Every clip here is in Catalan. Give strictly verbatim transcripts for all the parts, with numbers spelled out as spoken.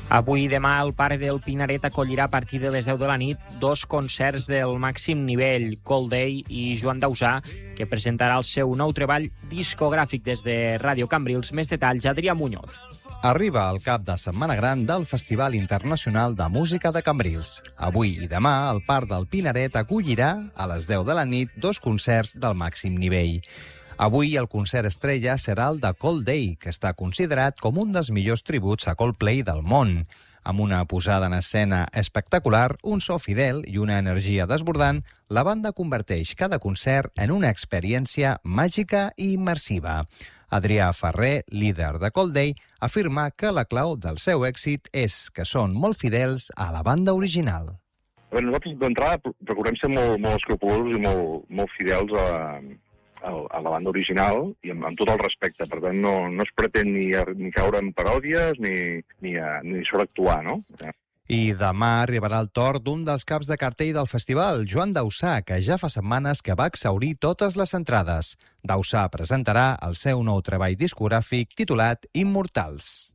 Avui i demà el Parc del Pinaret acollirà a partir de les deu de la nit dos concerts del màxim nivell, Cold Day i Joan Dausà, que presentarà el seu nou treball discogràfic des de Ràdio Cambrils. Més detalls, Adrià Muñoz. Arriba el cap de setmana gran del Festival Internacional de Música de Cambrils. Avui i demà el Parc del Pinaret acollirà a les deu de la nit dos concerts del màxim nivell. Avui el concert estrella serà el de Cold Day, que està considerat com un dels millors tributs a Coldplay del món. Amb una posada en escena espectacular, un so fidel i una energia desbordant, la banda converteix cada concert en una experiència màgica i immersiva. Adrià Ferrer, líder de Cold Day, afirma que la clau del seu èxit és que són molt fidels a la banda original. Bé, nosaltres d'entrada procurem ser molt, molt escrupulosos i molt, molt fidels a, a, a la banda original i amb, amb tot el respecte. Per tant, no, no es pretén ni, ni caure en paròdies ni, ni, a, ni sobreactuar, no? I demà arribarà el torn d'un dels caps de cartell del festival, Joan Dausà, que ja fa setmanes que va exhaurir totes les entrades. Dausà presentarà el seu nou treball discogràfic titulat Immortals.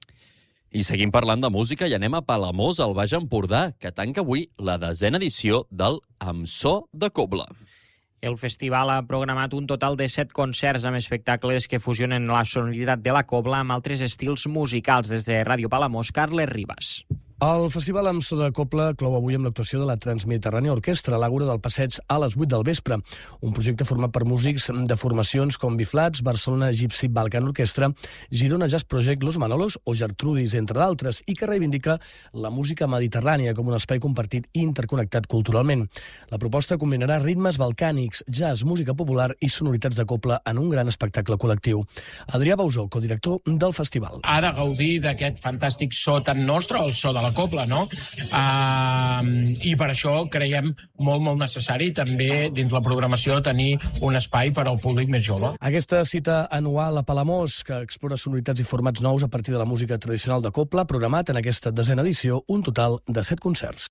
I seguim parlant de música i anem a Palamós, al Baix Empordà, que tanca avui la desena edició del Amb So de Cobla. El festival ha programat un total de set concerts amb espectacles que fusionen la sonoritat de la cobla amb altres estils musicals. Des de Ràdio Palamós, Carles Ribas. El Festival Amb So de Cobla clou avui amb l'actuació de la Transmediterrània Orquestra a l'Àgora del Passeig a les vuit del vespre. Un projecte format per músics de formacions com Biflats, Barcelona Gypsy Balkan Orquestra, Girona Jazz Project, Los Manolos o Gertrudis, entre d'altres, i que reivindica la música mediterrània com un espai compartit i interconnectat culturalment. La proposta combinarà ritmes balcànics, jazz, música popular i sonoritats de cobla en un gran espectacle col·lectiu. Adrià Bausó, codirector del festival. Ha de gaudir d'aquest fantàstic so tan nostre, el so de la cobla, no? Uh, I per això creiem molt, molt necessari també dins la programació tenir un espai per al públic més jove. Aquesta cita anual a Palamós, que explora sonoritats i formats nous a partir de la música tradicional de cobla, programat en aquesta desena edició un total de set concerts.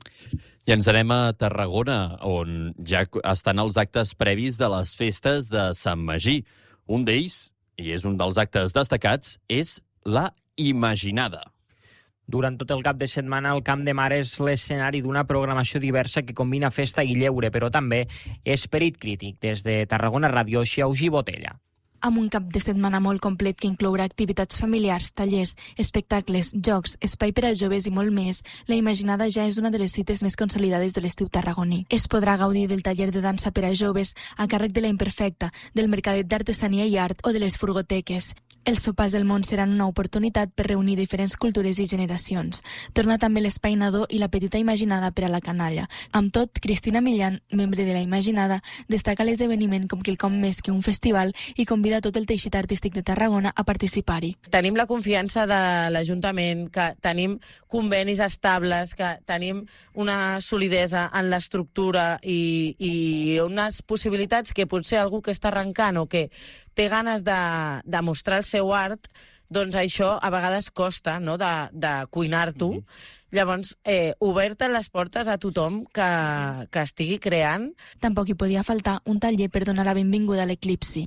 I ens anem a Tarragona, on ja estan els actes previs de les festes de Sant Magí. Un d'ells, i és un dels actes destacats, és la Imaginada. Durant tot el cap de setmana, el Camp de Mar és l'escenari d'una programació diversa que combina festa i lleure, però també esperit crític. Des de Tarragona Ràdio, Xaugi Botella. Amb un cap de setmana molt complet que inclourà activitats familiars, tallers, espectacles, jocs, espai per a joves i molt més, la Imaginada ja és una de les cites més consolidades de l'estiu tarragoní. Es podrà gaudir del taller de dansa per a joves a càrrec de la Imperfecta, del mercadet d'artesania i art o de les furgoteques. Els sopars del món seran una oportunitat per reunir diferents cultures i generacions. Torna també l'espai nadó i la petita Imaginada per a la canalla. Amb tot, Cristina Millan, membre de la Imaginada, destaca l'esdeveniment com quelcom més que un festival i convida tot el teixit artístic de Tarragona a participar-hi. Tenim la confiança de l'Ajuntament, que tenim convenis estables, que tenim una solidesa en l'estructura i, i unes possibilitats que potser algú que està arrencant o que té ganes de, de mostrar el seu art, doncs això a vegades costa, no?, de, de cuinar-t'ho. Mm-hmm. Llavors, eh, obertes les portes a tothom que, que estigui creant. Tampoc hi podia faltar un taller per donar la benvinguda a l'eclipsi.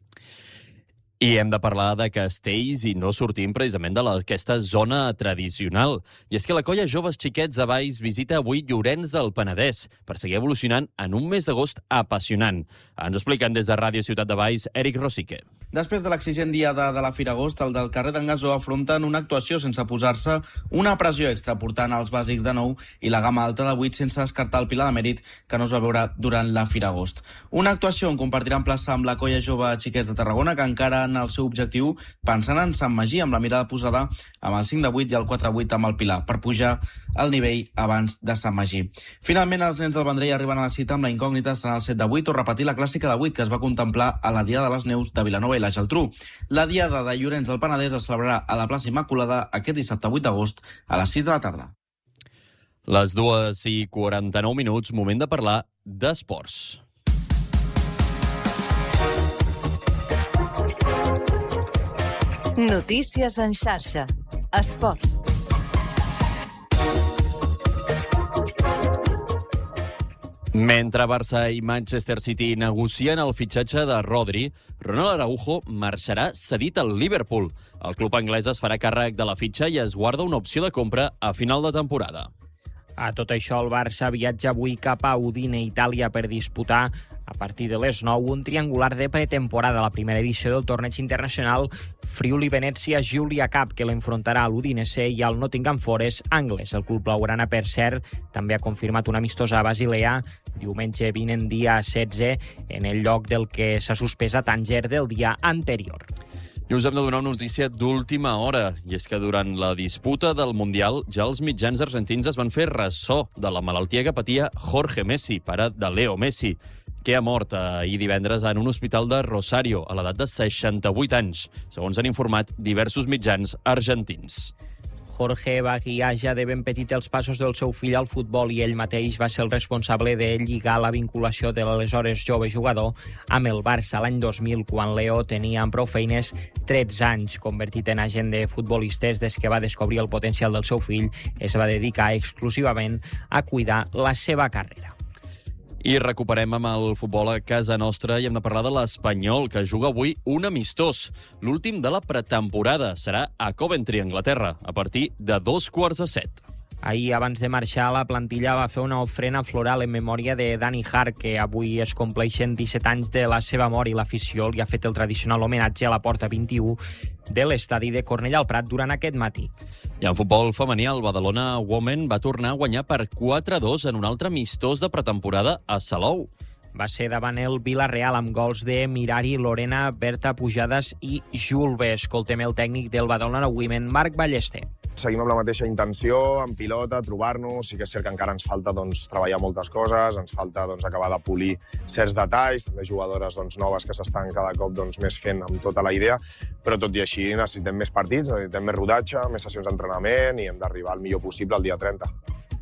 I hem de parlar de castells i no sortim precisament d'aquesta zona tradicional. I és que la colla Joves Xiquets de Valls visita avui Llorenç del Penedès per seguir evolucionant en un mes d'agost apassionant. Ens ho expliquen des de Ràdio Ciutat de Valls, Eric Rosique. Després de l'exigent diada de la Fira Agost, el del carrer d'en Gasó afronten una actuació sense posar-se una pressió extra, portant els bàsics de nou i la gamma alta de vuit sense descartar el Pilar de Mèrit, que no es va veure durant la Fira Agost. Una actuació on compartiran plaça amb la colla Jove Xiquets de Tarragona, que encara en el seu objectiu pensant en Sant Magí, amb la mirada posada amb el cinc de vuit i el quatre vuit amb el Pilar, per pujar al nivell abans de Sant Magí. Finalment, els nens del Vendrell arriben a la cita amb la incògnita d'estrenar el set de vuit o repetir la clàssica de vuit que es va contemplar a la Diada de les Neus de Vilanova i la Geltrú. La Diada de Llorenç del Penedès es celebrarà a la plaça Immaculada aquest dissabte vuit d'agost a les sis de la tarda. Les dues i quaranta-nou minuts, moment de parlar d'esports. Notícies en xarxa. Esports. Mentre Barça i Manchester City negocien el fitxatge de Rodri, Ronald Araujo marxarà cedit al Liverpool. El club anglès es farà càrrec de la fitxa i es guarda una opció de compra a final de temporada. A tot això, el Barça viatja avui cap a Udine, Itàlia, per disputar a partir de les nou un triangular de pretemporada a la primera edició del torneig internacional Friuli-Venezia-Giulia Cup, que l'enfrontarà a l'Udinese i al Nottingham Forest anglès. El club blaugrana, per cert, també ha confirmat un amistós a Basilea diumenge vinent, dia setze, en el lloc del que s'ha suspès a Tànger del dia anterior. I us hem de donar una notícia d'última hora, i és que durant la disputa del Mundial ja els mitjans argentins es van fer ressò de la malaltia que patia Jorge Messi, pare de Leo Messi, que ha mort ahir divendres en un hospital de Rosario a l'edat de seixanta-vuit anys, segons han informat diversos mitjans argentins. Jorge va guiar ja de ben petit els passos del seu fill al futbol i ell mateix va ser el responsable de lligar la vinculació de l'aleshores jove jugador amb el Barça l'any dos mil, quan Leo tenia amb prou feines tretze anys. Convertit en agent de futbolistes des que va descobrir el potencial del seu fill, es va dedicar exclusivament a cuidar la seva carrera. I recuperem amb el futbol a casa nostra i hem de parlar de l'Espanyol, que juga avui un amistós. L'últim de la pretemporada serà a Coventry, Anglaterra, a partir de dos quarts de set. Ahir, abans de marxar, la plantilla va fer una ofrena floral en memòria de Dani Hart, que avui es compleixen disset anys de la seva mort, i l'afició li ha fet el tradicional homenatge a la porta vint-i-u de l'estadi de Cornellà al Prat durant aquest matí. I en futbol femení, el Badalona Women va tornar a guanyar per quatre a dos en un altre amistós de pretemporada a Salou. Va ser davant el Vila-real amb gols de Mirari, Lorena, Berta Pujadas i Julve. Escoltem el tècnic del Badalona Women, Marc Ballester. Seguim amb la mateixa intenció, en pilota, trobar-nos. Sí que és cert que encara ens falta doncs, treballar moltes coses, ens falta doncs, acabar de polir certs detalls, també jugadores doncs, noves que s'estan cada cop doncs, més fent amb tota la idea, però tot i així necessitem més partits, necessitem més rodatge, més sessions d'entrenament i hem d'arribar el millor possible el dia trenta.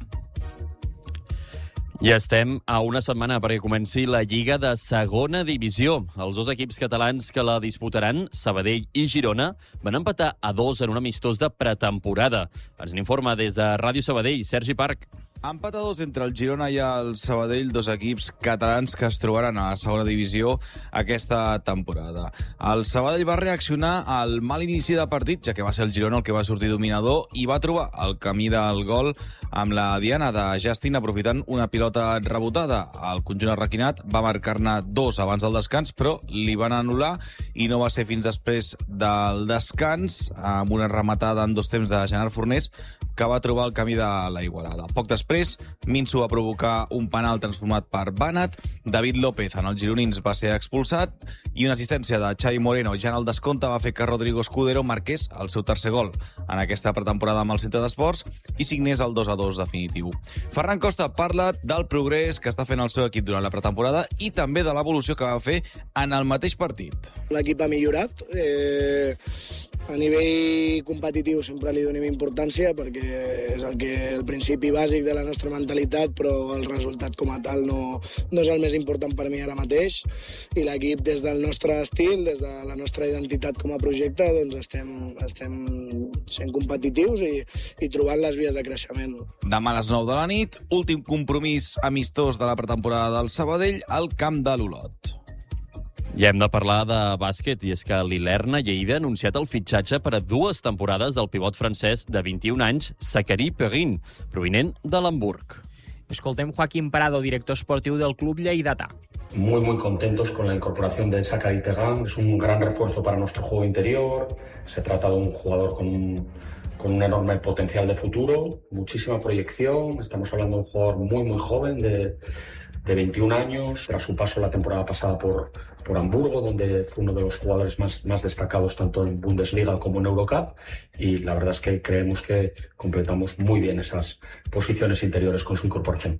I estem a una setmana perquè comenci la Lliga de Segona Divisió. Els dos equips catalans que la disputaran, Sabadell i Girona, van empatar a dos en un amistós de pretemporada. Ens n'informa des de Ràdio Sabadell, Sergi Parc. Empat a dos entre el Girona i el Sabadell, dos equips catalans que es trobaran a la segona divisió aquesta temporada. El Sabadell va reaccionar al mal inici de partit, ja que va ser el Girona el que va sortir dominador i va trobar el camí del gol amb la diana de Justin, aprofitant una pilota rebotada. El conjunt arraquinat va marcar-ne dos abans del descans, però li van anul·lar i no va ser fins després del descans, amb una rematada en dos temps de Gerard Fornés, que va trobar el camí de la igualada. Poc després, Minso va provocar un penal transformat per Banat, David López en els gironins va ser expulsat i una assistència de Xavi Moreno ja en el descompte va fer que Rodrigo Escudero marqués el seu tercer gol en aquesta pretemporada amb el Centre d'Esports i signés el dos a dos definitiu. Ferran Costa parla del progrés que està fent el seu equip durant la pretemporada i també de l'evolució que va fer en el mateix partit. L'equip ha millorat. Eh, a nivell competitiu sempre li donem importància perquè és el, que, el principi bàsic de la nostra mentalitat, però el resultat com a tal no, no és el més important per mi ara mateix. I l'equip, des del nostre estil, des de la nostra identitat com a projecte, doncs estem, estem sent competitius i, i trobant les vies de creixement. Demà a les nou de la nit, últim compromís amistós de la pretemporada del Sabadell al camp de l'Olot. Ja hem de parlar de bàsquet, i és que l'Ilerna Lleida ha anunciat el fitxatge per a dues temporades del pivot francès de vint-i-un anys, Zachary Perrin, provinent de l'Hamburg. Escoltem Joaquín Prado, director esportiu del club lleidatà. Muy, muy contentos con la incorporación de Zachary Perrin. Es un gran refuerzo para nuestro juego interior. Se trata de un jugador con un, con un enorme potencial de futuro, muchísima proyección. Estamos hablando de un jugador muy, muy joven, de, de veintiún años. Tras su paso la temporada pasada por, por Hamburgo, donde fue uno de los jugadores más, más destacados tanto en Bundesliga como en Eurocup. Y la verdad es que creemos que completamos muy bien esas posiciones interiores con su incorporación.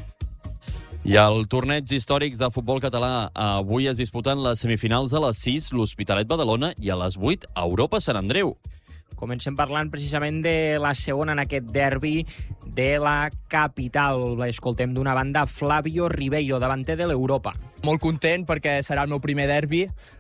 I al torneig històrics de futbol català avui es disputen les semifinals a les sis, l'Hospitalet Badalona, i a les vuit, Europa Sant Andreu. Comencem parlant precisament de la segona en aquest derbi de la capital. Escoltem d'una banda Flavio Ribeiro, davanter de l'Europa. Molt content perquè serà el meu primer derbi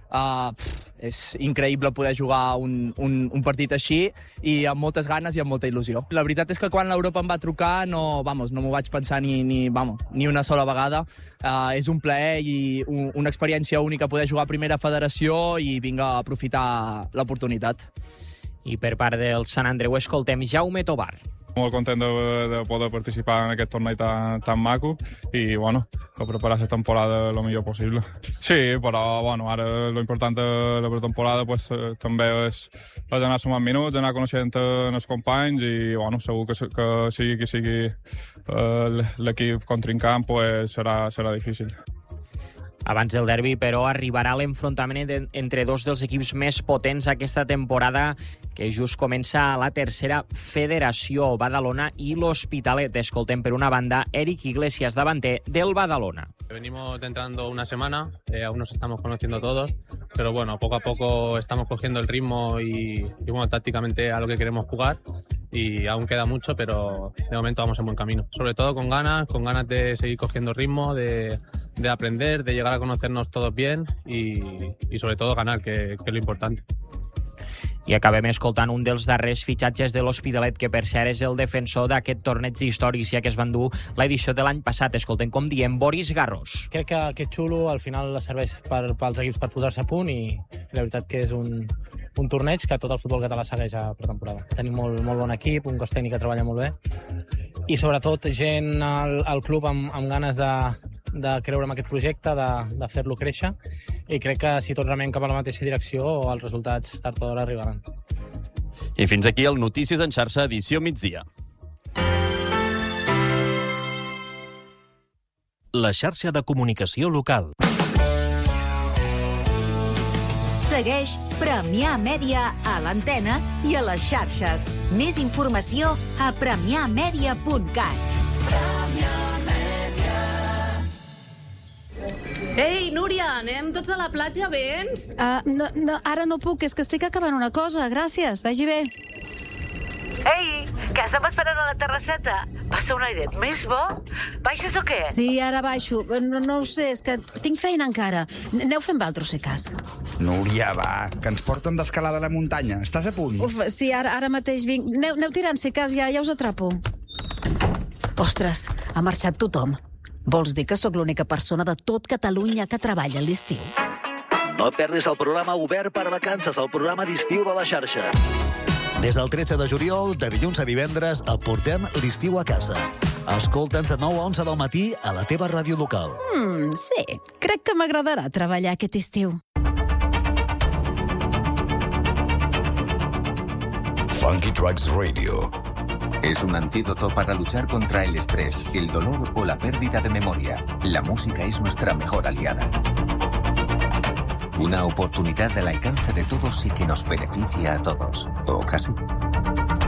Uh, pff, és increïble poder jugar un, un, un partit així i amb moltes ganes i amb molta il·lusió. La veritat és que quan l'Europa em va trucar no, vamos, no m'ho vaig pensar ni, ni, vamos, ni una sola vegada. Uh, és un plaer i un, una experiència única poder jugar a Primera Federació i vinc a aprofitar l'oportunitat. I per part del Sant Andreu escoltem Jaume Tobar. Molt content de, de poder participar en aquest torneig tan, tan maco i, bueno, a preparar la temporada el millor possible. Sí, però, bueno, ara l'important de la pretemporada pues, eh, també és, és anar sumant minuts, anar coneixent els companys i, bueno, segur que, que sigui qui sigui eh, l'equip contrincant pues, serà, serà difícil. Abans del derbi, però, arribarà l'enfrontament entre dos dels equips més potents aquesta temporada, que just comença a la tercera federació, Badalona i l'Hospitalet. Escoltem per una banda Eric Iglesias, davanter del Badalona. Venimos entrando una semana, eh, aún nos estamos conociendo todos, pero bueno, poco a poco estamos cogiendo el ritmo y, y bueno, tácticamente a lo que queremos jugar. Y aún queda mucho, pero de momento vamos en buen camino. Sobre todo con ganas, con ganas de seguir cogiendo ritmo, de, de aprender, de llegar a conocernos todos bien y, y sobre todo ganar, que, que es lo importante. I acabem escoltant un dels darrers fitxatges de l'Hospitalet, que per cert és el defensor d'aquest torneig d'històrics, ja que es van dur l'edició de l'any passat. Escoltem com diem Boris Garros. Crec que, que és xulo, al final serveix per, pels equips per posar-se a punt i la veritat que és un, un torneig que tot el futbol català segueix a pretemporada. Tenim molt, molt bon equip, un cos tècnic que treballa molt bé i sobretot gent al, al club amb, amb ganes de, de creure en aquest projecte, de, de fer-lo créixer, i crec que si tots remem cap a la mateixa direcció els resultats tard o d'hora arribaran. I fins aquí el Notícies en xarxa edició migdia. La xarxa de comunicació local. Segueix Premià Mèdia a l'antena i a les xarxes. Més informació a premià mèdia punt cat. Ei, Núria, anem tots a la platja, vens? Uh, no, no, ara no puc, és que estic acabant una cosa. Gràcies, vagi bé. Ei, que estem esperant a la terrasseta. Passa un airet més bo? Baixes o què? Sí, ara baixo. No, no ho sé, és que tinc feina encara. Aneu fent valtros, si cas. Núria, va, que ens porten d'escalada a la muntanya. Estàs a punt? Uf, sí, ara, ara mateix vinc. Aneu, aneu tirant, si cas, ja, ja us atrapo. Ostres, ha marxat tothom. Vols dir que sóc l'única persona de tot Catalunya que treballa a l'estiu? No perdis el programa Obert per Vacances, el programa d'estiu de la xarxa. Des del tretze de juliol, de dilluns a divendres, et portem l'estiu a casa. Escolta'ns de nou a onze del matí a la teva ràdio local. Mm, sí, crec que m'agradarà treballar aquest estiu. Funky Tracks Radio. Es un antídoto para luchar contra el estrés, el dolor o la pérdida de memoria. La música es nuestra mejor aliada. Una oportunidad al alcance de todos y que nos beneficia a todos. ¿O casi?